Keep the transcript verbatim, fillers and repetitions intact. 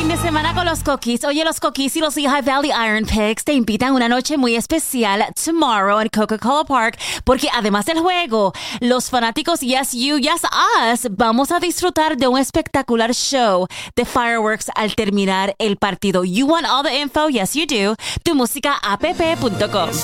de semana con los Cookies. Oye, los Cookies y los Lehigh Valley Iron Pigs te invitan a una noche muy especial tomorrow en Coca-Cola Park, porque además del juego, los fanáticos Yes You, Yes Us vamos a disfrutar de un espectacular show de fireworks al terminar el partido. You want all the info? Yes, you do. Tu música app punto com.